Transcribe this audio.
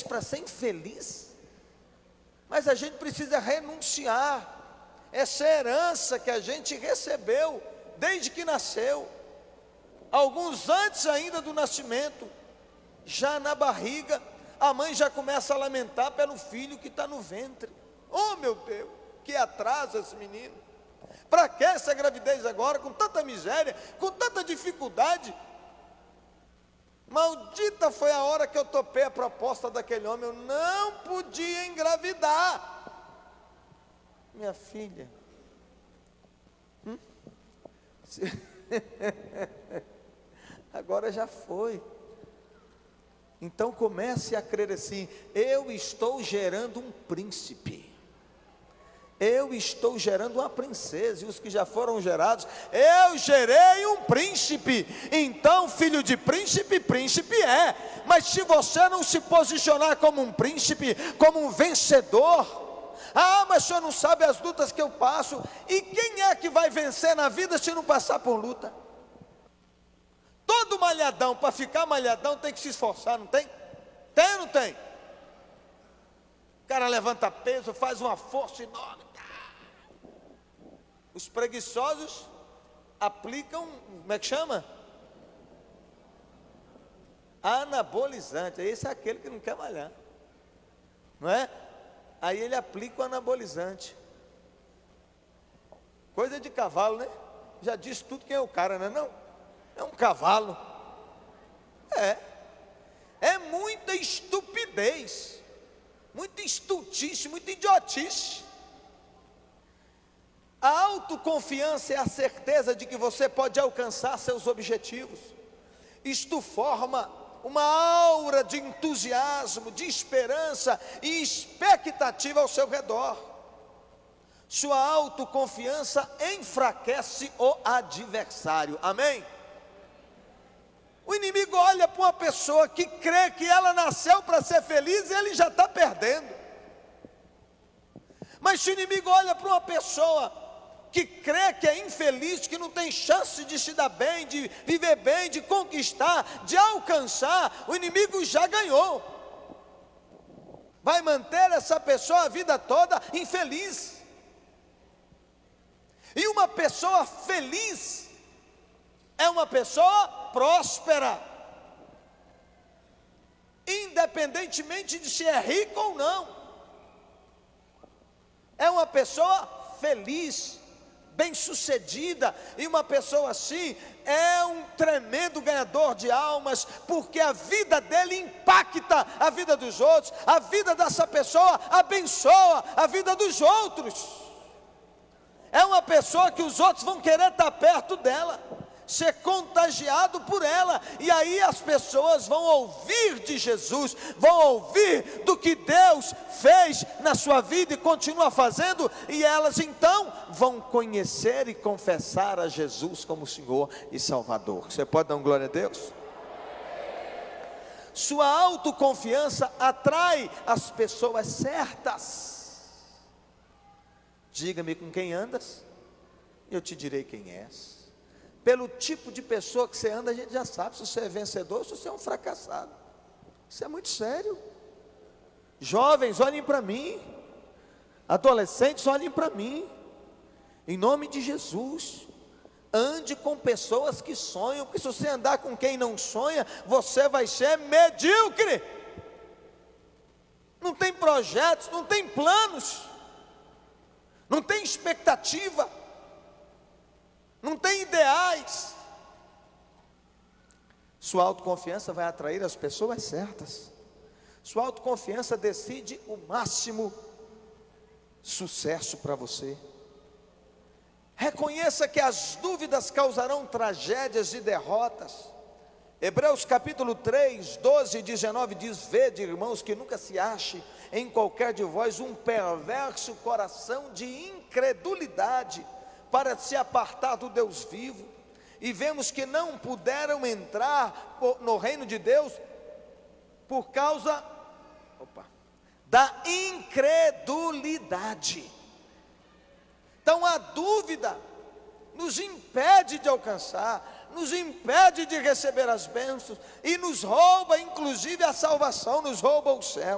para ser infeliz? Mas a gente precisa renunciar essa herança que a gente recebeu desde que nasceu, alguns antes ainda do nascimento, já na barriga, a mãe já começa a lamentar pelo filho que está no ventre. Oh meu Deus, que atrasa esse menino, para que essa gravidez agora, com tanta miséria, com tanta dificuldade? Maldita foi a hora que eu topei a proposta daquele homem, eu não podia engravidar. Minha filha, agora já foi. Então comece a crer assim: eu estou gerando um príncipe, eu estou gerando uma princesa, e os que já foram gerados, eu gerei um príncipe. Então filho de príncipe, príncipe é. Mas se você não se posicionar como um príncipe, como um vencedor, mas o senhor não sabe as lutas que eu passo. E quem é que vai vencer na vida se não passar por luta? Todo malhadão, para ficar malhadão, tem que se esforçar, não tem? Tem ou não tem? O cara levanta peso, faz uma força enorme. Os preguiçosos aplicam, como é que chama? Anabolizante. Esse é aquele que não quer malhar, não é? Aí ele aplica o anabolizante. Coisa de cavalo, né? Já disse tudo quem é o cara, não é não? É um cavalo. É muita estupidez, muita estultice, muita idiotice. A autoconfiança é a certeza de que você pode alcançar seus objetivos. Isto forma uma aura de entusiasmo, de esperança e expectativa ao seu redor. Sua autoconfiança enfraquece o adversário. Amém? O inimigo olha para uma pessoa que crê que ela nasceu para ser feliz e ele já está perdendo. Mas se o inimigo olha para uma pessoa que crê que é infeliz, que não tem chance de se dar bem, de viver bem, de conquistar, de alcançar, o inimigo já ganhou. Vai manter essa pessoa a vida toda infeliz. E uma pessoa feliz é uma pessoa próspera, independentemente de se é rico ou não. É uma pessoa feliz, bem-sucedida, e uma pessoa assim é um tremendo ganhador de almas, porque a vida dele impacta a vida dos outros, a vida dessa pessoa abençoa a vida dos outros. É uma pessoa que os outros vão querer estar perto dela, ser contagiado por ela, e aí as pessoas vão ouvir de Jesus, vão ouvir do que Deus fez na sua vida e continua fazendo, e elas então vão conhecer e confessar a Jesus como Senhor e Salvador. Você pode dar um glória a Deus? Sua autoconfiança atrai as pessoas certas. Diga-me com quem andas, eu te direi quem és. Pelo tipo de pessoa que você anda, a gente já sabe se você é vencedor ou se você é um fracassado. Isso é muito sério. Jovens, olhem para mim. Adolescentes, olhem para mim. Em nome de Jesus, ande com pessoas que sonham, porque se você andar com quem não sonha, você vai ser medíocre. Não tem projetos, não tem planos, não tem expectativa, não tem ideais. Sua autoconfiança vai atrair as pessoas certas. Sua autoconfiança decide o máximo sucesso para você. Reconheça que as dúvidas causarão tragédias e derrotas. Hebreus capítulo 3, 12 e 19 diz: vede, irmãos, que nunca se ache em qualquer de vós um perverso coração de incredulidade, para se apartar do Deus vivo. E vemos que não puderam entrar no reino de Deus por causa da incredulidade. Então a dúvida nos impede de alcançar, nos impede de receber as bênçãos, e nos rouba inclusive a salvação, nos rouba o céu.